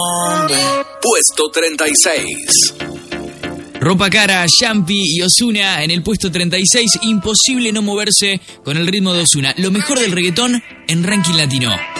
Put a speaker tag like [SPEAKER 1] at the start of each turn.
[SPEAKER 1] Puesto 36.
[SPEAKER 2] Ropa Cara, Yampi y Ozuna en el puesto 36. Imposible no moverse con el ritmo de Ozuna. Lo mejor del reggaetón en ranking latino.